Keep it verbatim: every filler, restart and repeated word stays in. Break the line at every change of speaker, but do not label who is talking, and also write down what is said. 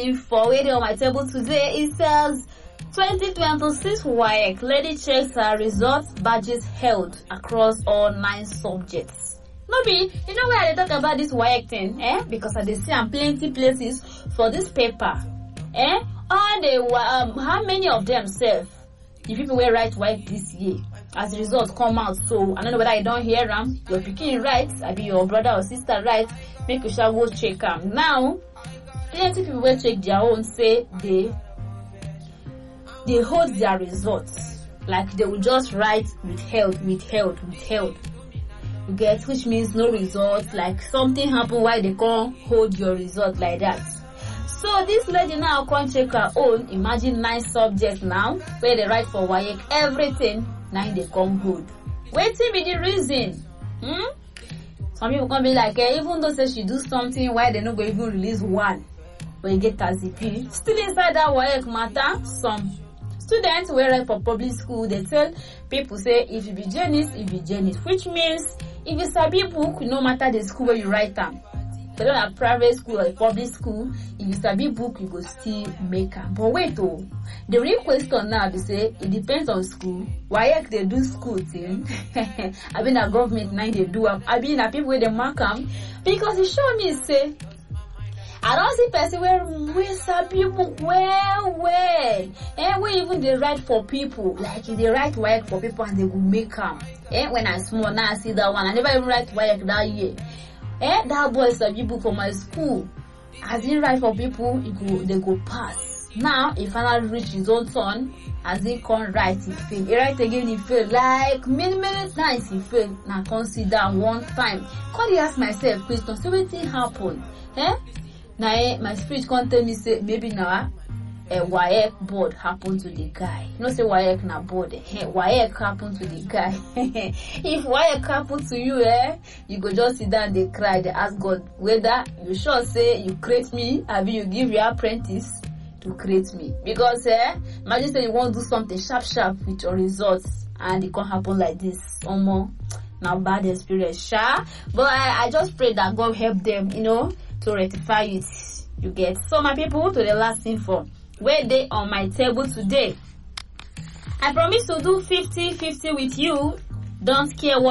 info waiting on my table today. It says twenty twenty-six W A E C lady checks her results badges held across all nine subjects. No be, you know where I talk about this W A E C thing, eh? Because I dey see am plenty places for this paper, eh? All the um, how many of them self the people will write W A E C this year as the results come out. So I don't know whether you don't hear them. Your picking right, I be your brother or sister right. Make you shall go check them now. Plenty people will check their own, say they they hold their results. Like they will just write withheld, withheld, withheld. You get, which means no results, like something happened while they can't hold your result like that. So this lady now can't check her own. Imagine nine subjects now where they write for W A E C, everything, nine they come hold. Waiting be the reason. Hmm? Some people can be like, eh, even though say she do something, why they not go even release one? But you get as P. Still inside that W A E C matter, some students who write for public school, they tell people say if you be genius, if you be genius, which means if you sabi book, no matter the school where you write them. Whether a private school or a public school, if you study book, you go still make them. But wait, oh, the real question now is say it depends on school. Why if they do school thing? I mean, a government now they do. I mean, a people where they mark them because it show me say I don't see person where we sabi book well, well. And we even they write for people like they write work for people and they will make them. And when I small now I see that one, I never even write work that year. Eh, that boy sabi book for my school. As he write for people, he go, they go pass. Now, he finally reach his own turn, as he can't write, he fail. He write again, he fail. Like, many, many times he fail. Now, consider one time. Can't he ask myself question, so what thing happen? Eh? Now, eh, my spirit can't tell me, say, maybe now, a W A E C board happened to the guy. You know, say W A E C na board. Eh, W A E C happened to the guy. If W A E C happened to you, eh, you go just sit down, they cry, they ask God whether you sure say you create me, or you give your apprentice to create me. Because, eh, imagine say you want to do something sharp, sharp with your results, and it can't happen like this. Omo, now bad experience, sha. But I, I just pray that God help them, you know, to rectify it. You get. So, my people, to the last info. Where they on my table today. I promise to do fifty fifty with you. Don't care what